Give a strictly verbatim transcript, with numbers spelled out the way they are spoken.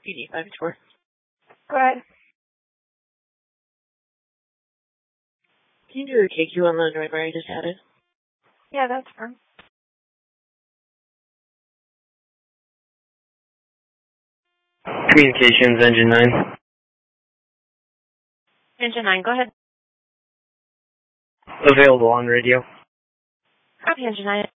P D five four. Go ahead. Can you do a K Q on the driver I just added? Yeah, that's fine. Communications, engine nine. Engine nine, go ahead. Available on radio. Copy, engine nine.